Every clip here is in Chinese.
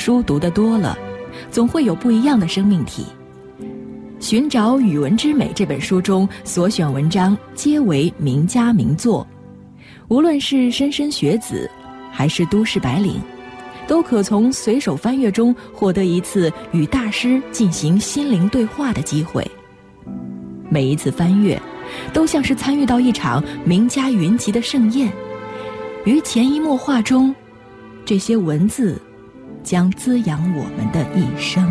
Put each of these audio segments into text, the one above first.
书读得多了，总会有不一样的生命体。寻找语文之美这本书中所选文章皆为名家名作，无论是莘莘学子还是都市白领，都可从随手翻阅中获得一次与大师进行心灵对话的机会。每一次翻阅都像是参与到一场名家云集的盛宴，于潜移默化中，这些文字将滋养我们的一生。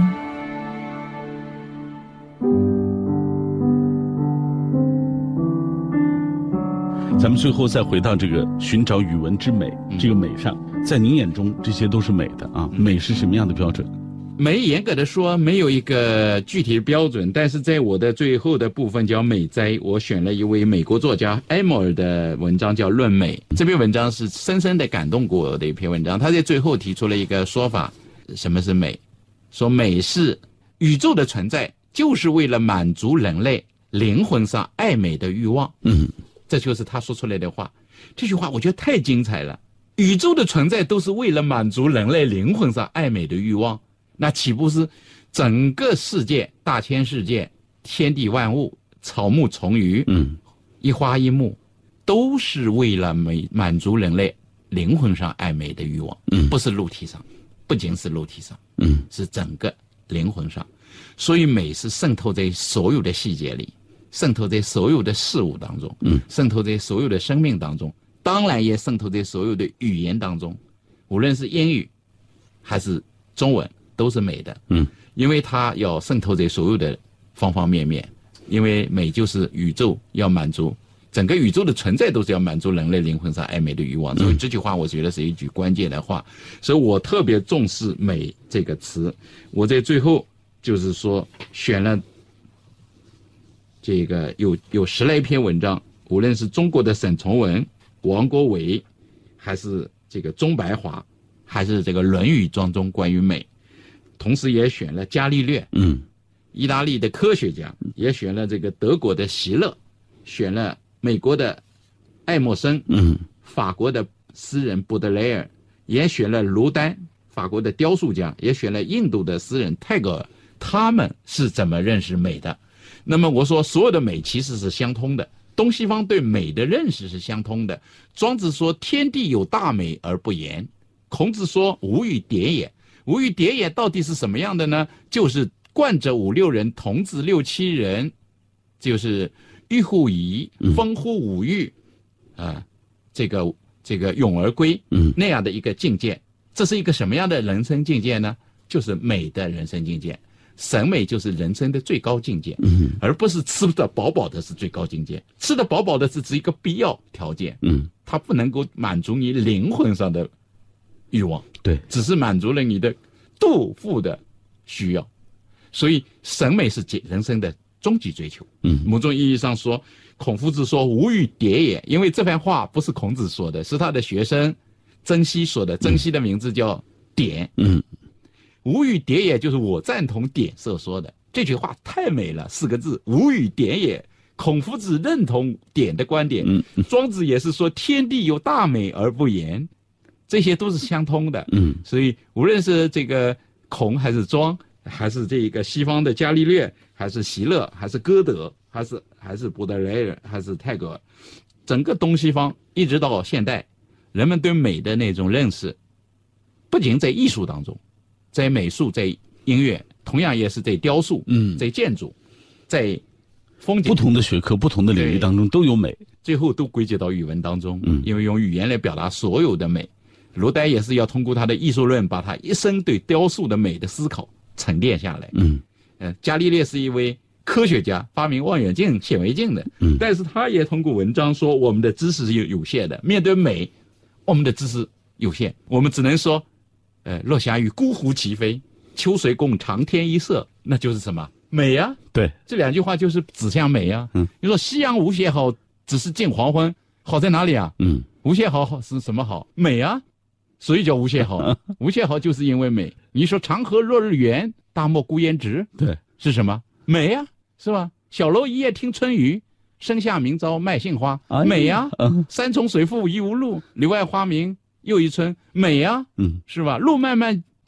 咱们最后再回到这个寻找语文之美，这个美上，在您眼中这些都是美的啊？美是什么样的标准？ 美严格的说没有一个具体的标准，但是在我的最后的部分叫美哉，我选了一位美国作家埃默尔的文章叫《论美》。这篇文章是深深的感动过我的一篇文章。他在最后提出了一个说法，什么是美？说美是宇宙的存在就是为了满足人类灵魂上爱美的欲望。这就是他说出来的话。这句话我觉得太精彩了。宇宙的存在都是为了满足人类灵魂上爱美的欲望，那岂不是整个世界大千世界天地万物草木虫鱼一花一木都是为了满足人类灵魂上爱美的欲望，不是肉体上，不仅是肉体上，是整个灵魂上。所以美是渗透在所有的细节里，渗透在所有的事物当中，渗透在所有的生命当中，当然也渗透在所有的语言当中，无论是英语还是中文都是美的。因为它要渗透在所有的方方面面，因为美就是宇宙要满足，整个宇宙的存在都是要满足人类灵魂上爱美的欲望。所以这句话我觉得是一句关键的话，所以我特别重视美这个词。我在最后就是说选了这个有10来篇文章，无论是中国的沈从文、王国维，还是这个钟白华，还是这个《论语》当中关于美，同时也选了伽利略，意大利的科学家，也选了这个德国的席勒，选了美国的爱默生，法国的诗人布德雷尔，也选了卢丹，法国的雕塑家，也选了印度的诗人泰戈尔，他们是怎么认识美的？那么我说所有的美其实是相通的，东西方对美的认识是相通的。庄子说天地有大美而不言，孔子说无与蝶也。无与蝶也到底是什么样的呢？就是冠者5、6人，同治6、7人，就是欲乎沂，风乎舞鹬，这个咏而归，那样的一个境界。这是一个什么样的人生境界呢？就是美的人生境界。审美就是人生的最高境界，而不是吃得饱饱的是最高境界。吃得饱饱的是一个必要条件，它不能够满足你灵魂上的欲望，对，只是满足了你的肚腹的需要。所以审美是人生的终极追求。某种意义上说，孔夫子说无与蝶也，因为这番话不是孔子说的，是他的学生曾皙说的。曾皙的名字叫典，无与蝶也就是我赞同典色说的。这句话太美了，4个字，无与蝶也。孔夫子认同典的观点，庄子也是说天地有大美而不言，这些都是相通的。所以无论是这个孔还是庄，还是这个西方的伽利略，还是席勒，还是歌德，还是布德雷尔，还是泰戈尔，整个东西方一直到现代，人们对美的那种认识，不仅在艺术当中，在美术，在音乐，同样也是在雕塑，在建筑，在风景，不同的学科、不同的领域当中都有美，最后都归结到语文当中。因为用语言来表达所有的美。卢呆也是要通过他的艺术论，把他一生对雕塑的美的思考沉淀下来。伽利略是一位科学家，发明望远镜、显微镜的，但是他也通过文章说我们的知识是有限的，面对美，我们的知识有限，我们只能说落霞与孤鹜齐飞，秋水共长天一色，那就是什么美啊？对，这2句话就是指向美啊。你说夕阳无限好，只是近黄昏，好在哪里啊？无限好是什么好？美啊，所以叫无限好。无限好就是因为美。你说长河落日圆，大漠孤烟直，对，是什么？美啊，是吧？小楼一夜听春雨，生下明朝卖杏花，美啊。山重水复疑无路，柳暗花明又一村，美啊，是吧？路漫漫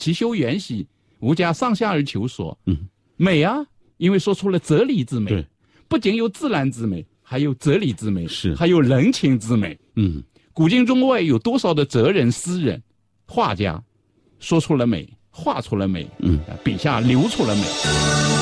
其修远兮，吾家上下而求索。 嗯， 美啊，因为说出了哲理之美。 对， 不仅有自然之美，还有哲理之美， 是还有人情之美。 嗯， 古今中外有多少的哲人、诗人、画家，说出了美，画出了美，笔下流出了美。